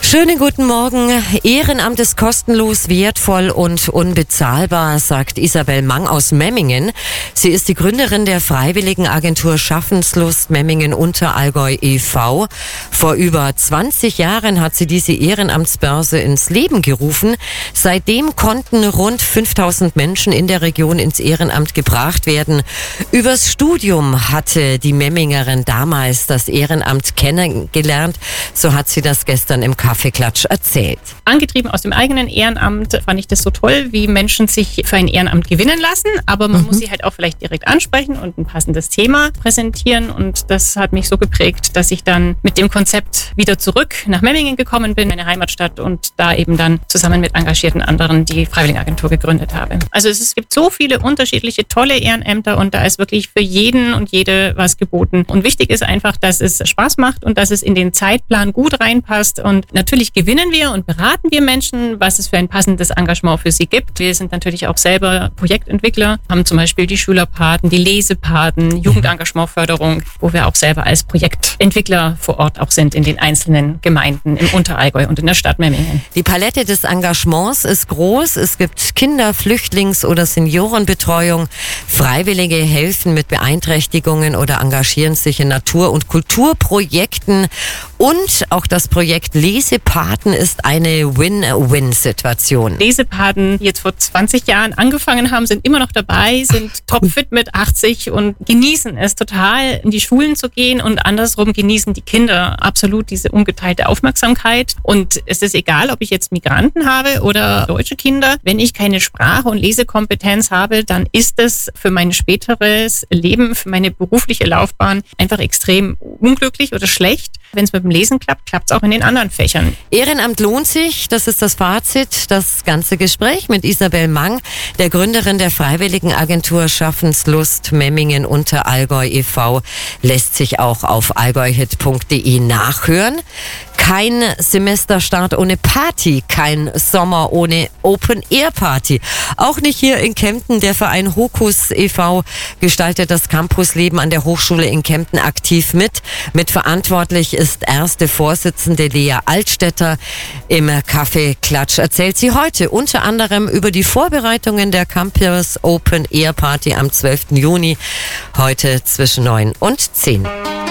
Schönen guten Morgen. Ehrenamt ist kostenlos, wertvoll und unbezahlbar, sagt Isabel Mang aus Memmingen. Sie ist die Gründerin der Freiwilligenagentur Schaffenslust Memmingen-Unterallgäu e.V. Vor über 20 Jahren hat sie diese Ehrenamtsbörse ins Leben gerufen. Seitdem konnten rund 5000 Menschen in der Region ins Ehrenamt gebracht werden. Übers Studium hatte die Memmingerin damals das Ehrenamt kennengelernt. So hat sie das gestern im Kaffeeklatsch erzählt. Angetrieben aus dem eigenen Ehrenamt fand ich das so toll, wie Menschen sich für ein Ehrenamt gewinnen lassen. Aber man muss sie halt auch vielleicht direkt ansprechen und ein passendes Thema präsentieren. Und das hat mich so geprägt, dass ich dann mit dem Konzept wieder zurück nach Memmingen gekommen bin, meine Heimatstadt, und da eben dann zusammen mit engagierten anderen die Freiwilligenagentur gegründet habe. Also es gibt so viele unterschiedliche, tolle Ehrenämter und da ist wirklich für jeden und jede was geboten. Und wichtig ist einfach, dass es Spaß macht und dass es in den Zeitplan gut reinpasst. Und natürlich gewinnen wir und beraten wir Menschen, was es für ein passendes Engagement für sie gibt. Wir sind natürlich auch selber Projektentwickler, haben zum Beispiel die Schülerpaten, die Lesepaten, Jugendengagementförderung, wo wir auch selber als Projektentwickler vor Ort auch sind in den einzelnen Gemeinden im Unterallgäu und in der Stadt Memmingen. Die Palette des Engagements ist groß. Es gibt Kinder-, Flüchtlings- oder Seniorenbetreuung. Freiwillige helfen mit Beeinträchtigungen oder engagieren sich in Natur- und Kulturprojekten. Und auch das Projekt Lesepaten ist eine Win-Win-Situation. Lesepaten, die jetzt vor 20 Jahren angefangen haben, sind immer noch dabei, sind topfit mit 80 und genießen es total, in die Schulen zu gehen, und andersrum genießen die Kinder absolut diese ungeteilte Aufmerksamkeit. Und es ist egal, ob ich jetzt Migranten habe oder deutsche Kinder. Wenn ich keine Sprache- und Lesekompetenz habe, dann ist es für mein späteres Leben, für meine berufliche Laufbahn einfach extrem unglücklich oder schlecht. Wenn es mit dem Lesen klappt, klappt es auch in den anderen Fächern. Ehrenamt lohnt sich, das ist das Fazit. Das ganze Gespräch mit Isabel Mang, der Gründerin der Freiwilligenagentur Schaffenslust Memmingen-Unterallgäu e.V., lässt sich auch auf allgäuhit.de nachhören. Kein Semesterstart ohne Party, kein Sommer ohne Open-Air-Party. Auch nicht hier in Kempten. Der Verein Hokus e.V. gestaltet das Campusleben an der Hochschule in Kempten aktiv mit. Mitverantwortlich ist erste Vorsitzende Lea Altstädter. Im Kaffeeklatsch erzählt sie heute unter anderem über die Vorbereitungen der Campus Open-Air-Party am 12. Juni, heute zwischen 9 und 10.